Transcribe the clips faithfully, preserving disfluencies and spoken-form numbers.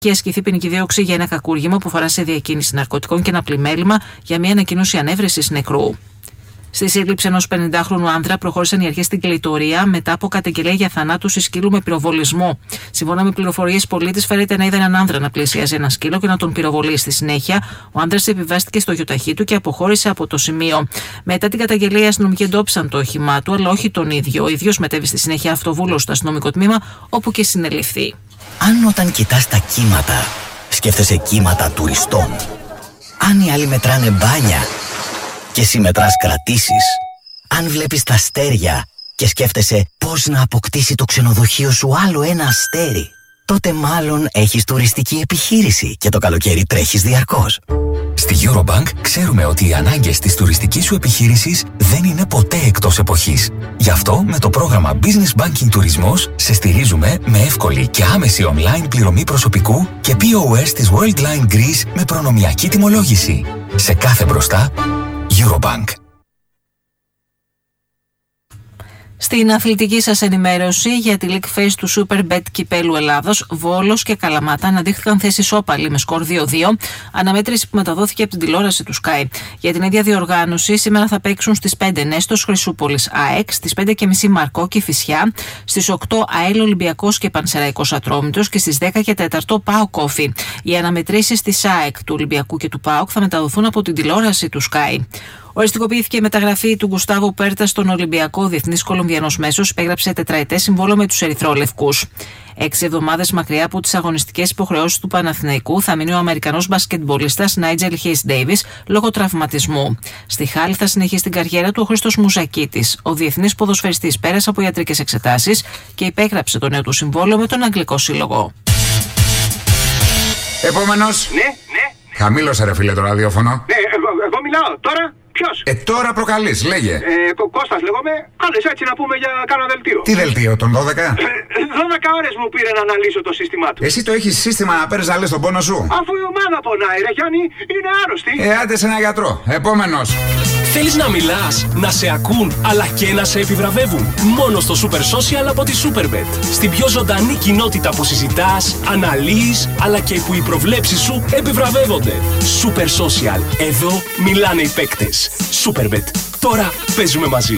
και ασκηθεί ποινική δίωξη για ένα κακούργημα που αφορά σε διακίνηση ναρκωτικών και ένα πλημέλημα για μια ανακοίνωση ανέβρεσης νεκρού. Στη σύλληψη ενός πενηντάχρονου άνδρα προχώρησαν οι αρχές στην κλειτορία μετά από καταγγελία για θανάτου σε σκύλου με πυροβολισμό. Σύμφωνα με πληροφορίες, πολίτης φέρεται να είδε έναν άνδρα να πλησιάζει ένα σκύλο και να τον πυροβολεί. Στη συνέχεια, ο άνδρας επιβάστηκε στο γιοταχή του και αποχώρησε από το σημείο. Μετά την καταγγελία, οι αστυνομικοί εντόπισαν το όχημά του, αλλά όχι τον ίδιο. Ο ίδιος μετέβη στη συνέχεια αυτοβούλος στο αστυνομικό τμήμα, όπου και συνελήφθη. Αν όταν κοιτάς τα κύματα, σκέφτεσαι κύματα τουριστών. Αν οι άλλοι μετράνε μπάνια και εσύ μετράς κρατήσεις. Αν βλέπεις τα αστέρια και σκέφτεσαι πώς να αποκτήσει το ξενοδοχείο σου άλλο ένα αστέρι, τότε μάλλον έχεις τουριστική επιχείρηση και το καλοκαίρι τρέχεις διαρκώς. Στη Eurobank ξέρουμε ότι οι ανάγκες της τουριστικής σου επιχείρησης δεν είναι ποτέ εκτός εποχής. Γι' αυτό με το πρόγραμμα Business Banking Τουρισμός σε στηρίζουμε με εύκολη και άμεση online πληρωμή προσωπικού και πι ο ες της Worldline Greece με προνομιακή τιμολόγηση. Σε κάθε μπροστά, Eurobank. Στην αθλητική σας ενημέρωση για τη League Phase του Superbet Κυπέλλου Ελλάδος, Βόλος και Καλαμάτα αναδείχθηκαν θέσεις όπαλοι με σκορ δύο δύο, αναμέτρηση που μεταδόθηκε από την τηλεόραση του Sky. Για την ίδια διοργάνωση, σήμερα θα παίξουν στις πέντε Νέστος Χρυσούπολης ΑΕΚ, στις πέντε και μισή Μαρκό και Φυσιά, στις οκτώ ΑΕΛ Ολυμπιακός και Πανσεραϊκός Ατρόμητος και στις δέκα και τέσσερα ΠΑΟΚ Όφι. Οι αναμετρήσεις της ΑΕΚ, του Ολυμπιακού και του ΠΑΟΚ θα μεταδοθούν από την τηλεόραση του Sky. Οριστικοποιήθηκε η μεταγραφή του Γκουστάβο Πέρτα στον Ολυμπιακό. Ο διεθνής Κολομβιανός μέσος υπέγραψε τετραετές συμβόλαιο με τους ερυθρόλευκους. Έξι εβδομάδες μακριά από τις αγωνιστικές υποχρεώσεις του Παναθηναϊκού θα μείνει ο Αμερικανός μπασκετμπολίστας Νάιτζελ Χέις Ντέιβις λόγω τραυματισμού. Στη Χάλη θα συνεχίσει την καριέρα του ο Χρήστος Μουζακίτης. Ο διεθνής ποδοσφαιριστής πέρασε από ιατρικές εξετάσεις και υπέγραψε το νέο του συμβόλαιο με τον Αγγλικό Σύλλογο. Επόμενος. Ναι, ναι. Χαμήλωσε ρε φίλε το ραδιόφωνο. Ναι, εγώ, εγώ μιλάω τώρα. Ποιος? Ε, τώρα προκαλείς, λέγε. Ε, Κω- Κώστας λέγομαι. Κάλεσε έτσι να πούμε για κάνα δελτίο. Τι δελτίο, τον δώδεκα? Ε, δώδεκα ώρες μου πήρε να αναλύσω το σύστημά του. Εσύ το έχεις σύστημα να παίρνεις να λες τον πόνο σου? Αφού η ομάδα πονάει, ρε Γιάννη, είναι άρρωστη. Ε, άντε σε ένα γιατρό. Επόμενος. Θέλεις να μιλάς, να σε ακούν, αλλά και να σε επιβραβεύουν. Μόνο στο Super Social από τη Superbet. Στην πιο ζωντανή κοινότητα που συζητάς, αναλύεις, αλλά και που οι προβλέψεις σου επιβραβεύονται. Super Social. Εδώ μιλάνε οι παίκτες. Superbet. Τώρα παίζουμε μαζί.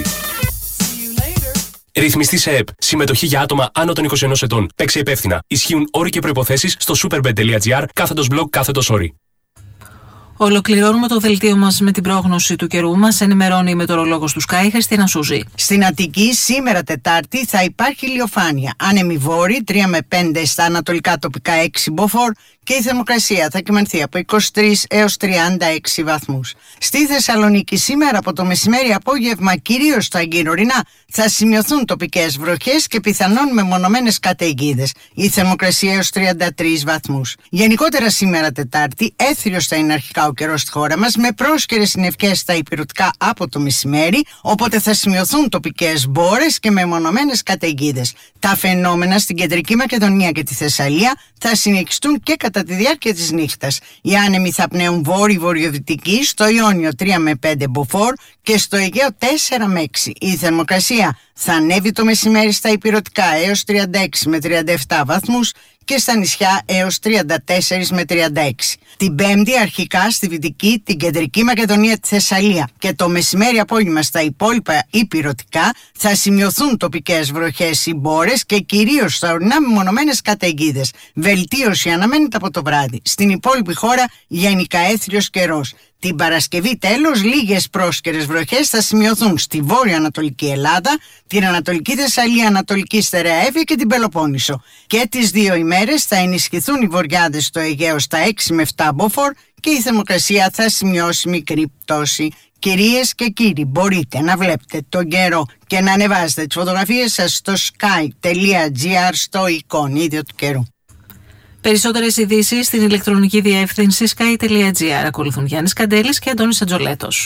Ρυθμιστή σε ΕΠ. Συμμετοχή για άτομα άνω των είκοσι ενός ετών. Παίξε υπεύθυνα. Ισχύουν όροι και προϋποθέσεις στο superbet.gr κάθετος blog κάθετος όροι. Ολοκληρώνουμε το δελτίο μας με την πρόγνωση του καιρού. Μας ενημερώνει η μετεωρολόγος του Sky, Χριστίνα Σούζη. Στην Αττική σήμερα Τετάρτη θα υπάρχει ηλιοφάνεια. Άνεμη βόρη, τρία με πέντε στα ανατολικά τοπικά, έξι μποφόρ και η θερμοκρασία θα κυμανθεί από είκοσι τρεις έως τριάντα έξι βαθμούς. Στη Θεσσαλονίκη σήμερα από το μεσημέρι απόγευμα, κυρίως στα γύρω-ορεινά, θα σημειωθούν τοπικές βροχές και πιθανόν μεμονωμένες καταιγίδες. Η θερμοκρασία έως τριάντα τρεις βαθμούς. Γενικότερα σήμερα Τετάρτη, έθριος θα είναι αρχικά ο καιρός στη χώρα μας, με πρόσκαιρες συννεφιές στα ηπειρωτικά από το μεσημέρι, οπότε θα σημειωθούν τοπικές μπόρες και μεμονωμένες καταιγίδες. Τα φαινόμενα στην Κεντρική Μακεδονία και τη Θεσσαλία θα συνεχιστούν και κατά τη διάρκεια της νύχτας. Οι άνεμοι θα πνέουν βόρειο-βορειοδυτική, στο Ιόνιο τρία με πέντε μποφόρ και στο Αιγαίο τέσσερα με έξι. Η θερμοκρασία θα ανέβει το μεσημέρι στα ηπειρωτικά έως τριάντα έξι με τριάντα επτά βαθμούς και στα νησιά έως τριάντα τέσσερα με τριάντα έξι. Την Πέμπτη αρχικά στη Δυτική, την Κεντρική Μακεδονία, τη Θεσσαλία και το μεσημέρι απόγευμα στα υπόλοιπα ηπειρωτικά θα σημειωθούν τοπικές βροχές ή μπόρες και κυρίως στα ορεινά μεμονωμένες καταιγίδες. Βελτίωση αναμένεται από το βράδυ. Στην υπόλοιπη χώρα γενικά έθριος καιρός. Την Παρασκευή τέλος λίγες πρόσκαιρες βροχές θα σημειωθούν στη βόρειο-ανατολική Ελλάδα, την Ανατολική Θεσσαλία, Ανατολική Στερεά Εύβοια και την Πελοπόννησο. Και τις δύο ημέρες θα ενισχυθούν οι βοριάδες στο Αιγαίο στα έξι με επτά μποφόρ και η θερμοκρασία θα σημειώσει μικρή πτώση. Κυρίες και κύριοι, μπορείτε να βλέπετε τον καιρό και να ανεβάζετε τις φωτογραφίες σας στο sky.gr στο εικονίδιο του καιρού. Περισσότερες ειδήσεις στην ηλεκτρονική διεύθυνση sky.gr. Ακολουθούν Γιάννης Καντέλης και Αντώνης Ατζολέτος.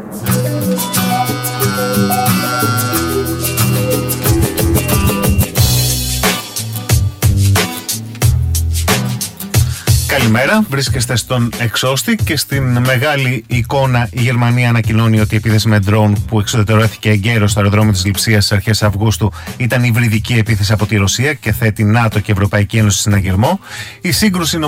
Καλημέρα, βρίσκεστε στον Εξώστη και στην μεγάλη εικόνα η Γερμανία ανακοινώνει ότι η επίθεση με ντρόουν που εξωτερώθηκε εγκαίρως στο αεροδρόμιο της Λειψίας στις αρχές Αυγούστου ήταν υβριδική επίθεση από τη Ρωσία και θέτει ΝΑΤΟ και Ευρωπαϊκή Ένωση συναγερμό. Η σύγκρουση